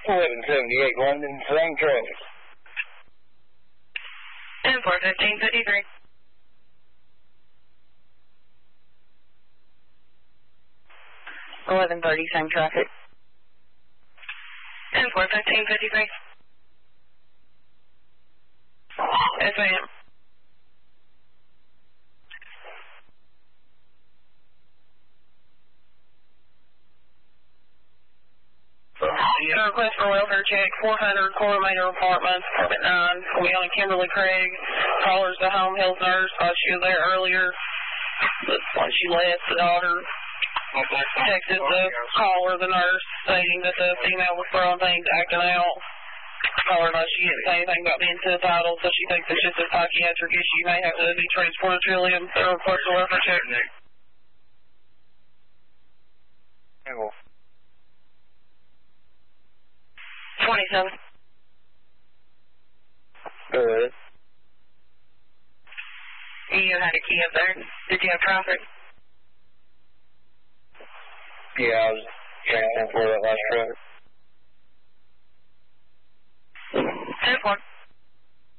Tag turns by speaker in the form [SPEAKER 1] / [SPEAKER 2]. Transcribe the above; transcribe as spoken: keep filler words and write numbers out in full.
[SPEAKER 1] eleven seventy-eight London, same traffic.
[SPEAKER 2] ten four, fifteen fifty-three.
[SPEAKER 3] eleven thirty, same traffic.
[SPEAKER 2] ten four, fifteen fifty-three. Yes, ma'am. A request for welfare check, four hundred Coromandel Apartments, Apartment nine. We on Kimberly Craig. Caller's the home health nurse. Thought she was there earlier. But when she left, the daughter texted the caller, the nurse, stating that the female was throwing things, acting out. Caller knows she didn't say anything about being suicidal, so she thinks it's just a psychiatric issue. May have to be transported to Trillium. So request for welfare check. twenty-seven.
[SPEAKER 1] Good.
[SPEAKER 2] You had a key up there. Did you have traffic?
[SPEAKER 1] Yeah, I was checking for that last traffic.
[SPEAKER 2] ten four.